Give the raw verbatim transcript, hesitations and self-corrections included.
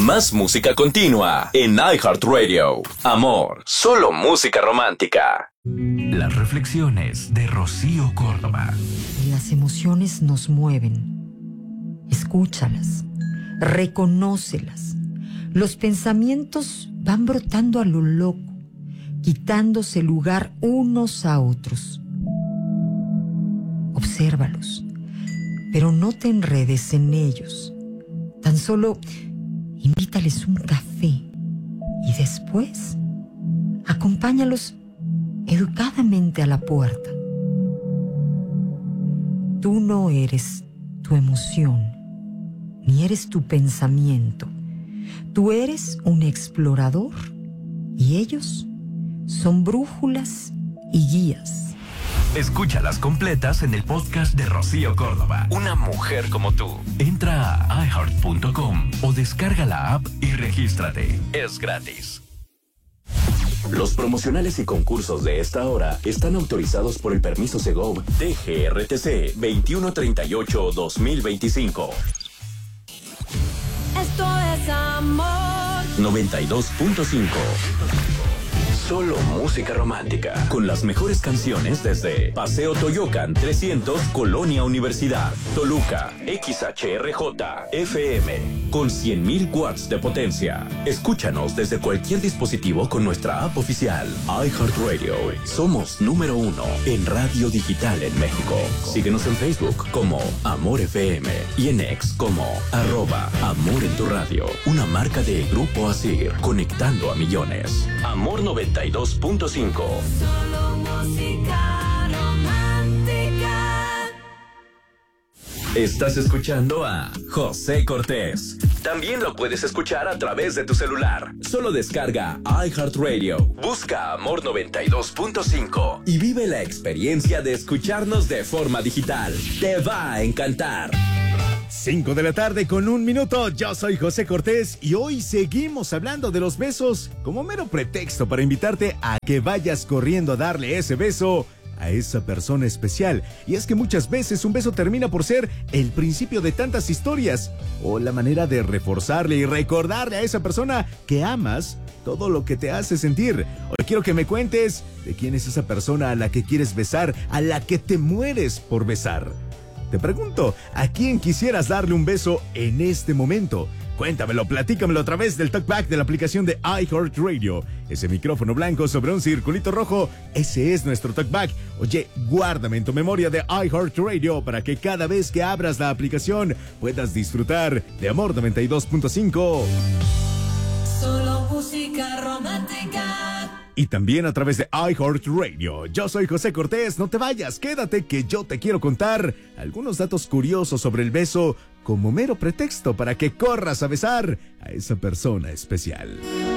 Más música continua en iHeartRadio. Amor, solo música romántica. Las reflexiones de Rocío Córdoba. Las emociones nos mueven. Escúchalas, reconócelas. Los pensamientos van brotando a lo loco, quitándose lugar unos a otros. Obsérvalos, pero no te enredes en ellos. Tan solo invítales un café y después acompáñalos educadamente a la puerta. Tú no eres tu emoción, ni eres tu pensamiento. Tú eres un explorador y ellos son brújulas y guías. Escúchalas completas en el podcast de Rocío Córdoba. Una mujer como tú. Entra a i heart punto com o descarga la app y regístrate. Es gratis. Los promocionales y concursos de esta hora están autorizados por el permiso Segov D G R T C veintiuno treinta y ocho guión dos mil veinticinco. Esto es amor. noventa y dos punto cinco. Solo música romántica. Con las mejores canciones desde Paseo Toyocan trescientos, Colonia Universidad, Toluca, X H R J, F M, con cien mil watts de potencia. Escúchanos desde cualquier dispositivo con nuestra app oficial, iHeartRadio. Somos número uno en radio digital en México. Síguenos en Facebook como Amor F M y en X como arroba Amor en tu Radio. Una marca de Grupo Asir, conectando a millones. Amor noventa y dos punto cinco. Solo música romántica. Estás escuchando a José Cortés. También lo puedes escuchar a través de tu celular. Solo descarga iHeartRadio, busca Amor noventa y dos punto cinco y vive la experiencia de escucharnos de forma digital. Te va a encantar. Cinco de la tarde con un minuto. Yo soy José Cortés y hoy seguimos hablando de los besos como mero pretexto para invitarte a que vayas corriendo a darle ese beso a esa persona especial. Y es que muchas veces un beso termina por ser el principio de tantas historias o la manera de reforzarle y recordarle a esa persona que amas todo lo que te hace sentir. Hoy quiero que me cuentes de quién es esa persona a la que quieres besar, a la que te mueres por besar. Te pregunto, ¿a quién quisieras darle un beso en este momento? Cuéntamelo, platícamelo a través del talkback de la aplicación de iHeartRadio. Ese micrófono blanco sobre un circulito rojo, ese es nuestro talkback. Oye, guárdame en tu memoria de iHeartRadio para que cada vez que abras la aplicación puedas disfrutar de Amor noventa y dos punto cinco. Solo música romántica. Y también a través de iHeartRadio. Yo soy José Cortés, no te vayas, quédate que yo te quiero contar algunos datos curiosos sobre el beso como mero pretexto para que corras a besar a esa persona especial.